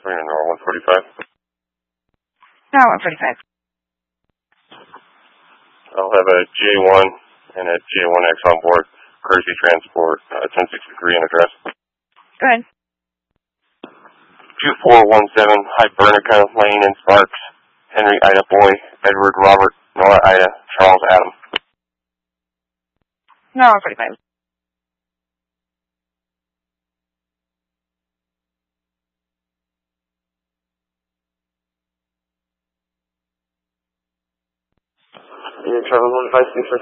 Bring in normal 145. No, 145. I'll have a GA1 and a GA1X on board. Courtesy transport, 1063 and address. Go ahead. 2417 Hibernica Lane in Sparks. Henry Ida Boy, Edward Robert, Nora Ida, Charles Adam. No, 145. Travel 156